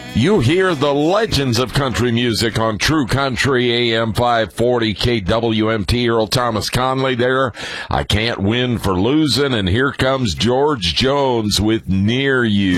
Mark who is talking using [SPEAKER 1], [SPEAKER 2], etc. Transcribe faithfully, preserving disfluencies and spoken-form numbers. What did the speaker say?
[SPEAKER 1] You hear the legends of country music on True Country A M five forty K W M T. Earl Thomas Conley there. I can't win for losing, and here comes George Jones with Near You.